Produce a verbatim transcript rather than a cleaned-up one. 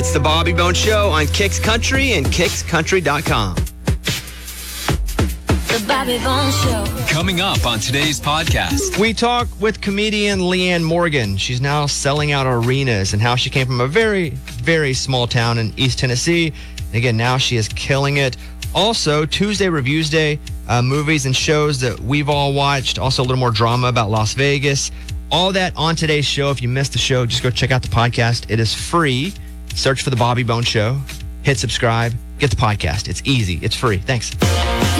It's the Bobby Bones Show on Kicks Country and kicks country dot com. The Bobby Bones Show. Coming up on today's podcast. We talk with comedian Leanne Morgan. She's now selling out arenas and how she came from a very, very small town in East Tennessee. And again, now she is killing it. Also, Tuesday Reviews Day, uh, movies and shows that we've all watched. Also, a little more drama about Las Vegas. All that on today's show. If you missed the show, just go check out the podcast. It is free. Search for The Bobby Bones Show. Hit subscribe. Get the podcast. It's easy. It's free. Thanks.